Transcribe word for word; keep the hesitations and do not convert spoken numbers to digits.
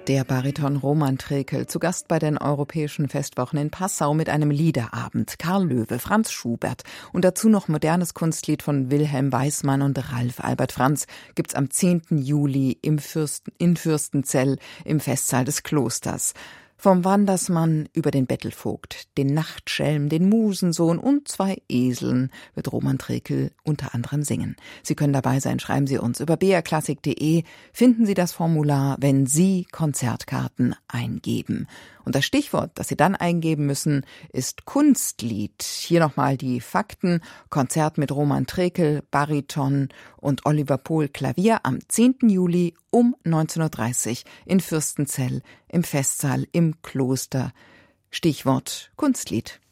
Der Bariton Roman Trekel, zu Gast bei den Europäischen Festwochen in Passau mit einem Liederabend. Karl Löwe, Franz Schubert und dazu noch modernes Kunstlied von Wilhelm Weismann und Ralf Albert Franz gibt's am zehnten Juli im Fürsten, in Fürstenzell im Festsaal des Klosters. Vom Wandersmann über den Bettelvogt, den Nachtschelm, den Musensohn und zwei Eseln wird Roman Trekel unter anderem singen. Sie können dabei sein, schreiben Sie uns über b r klassik punkt d e, finden Sie das Formular, wenn Sie Konzertkarten eingeben. Und das Stichwort, das Sie dann eingeben müssen, ist Kunstlied. Hier nochmal die Fakten. Konzert mit Roman Trekel, Bariton und Oliver Pohl Klavier am zehnten Juli um neunzehn Uhr dreißig in Fürstenzell im Festsaal im Kloster. Stichwort Kunstlied.